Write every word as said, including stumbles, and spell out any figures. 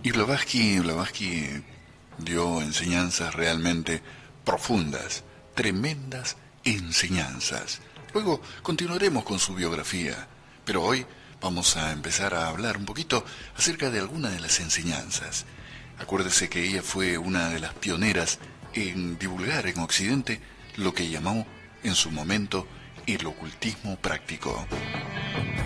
Y Blavatsky, Blavatsky dio enseñanzas realmente profundas, tremendas enseñanzas. Luego continuaremos con su biografía, pero hoy vamos a empezar a hablar un poquito acerca de algunas de las enseñanzas. Acuérdese que ella fue una de las pioneras en divulgar en Occidente lo que llamó en su momento el ocultismo práctico.